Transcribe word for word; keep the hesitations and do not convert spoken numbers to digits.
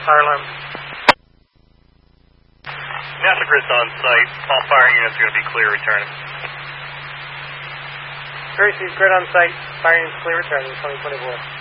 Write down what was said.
Fire alarm. NASA grid's on site. All fire units are going to be clear returning. Tracy, grid on site. Fire units clear returning, twenty twenty-four.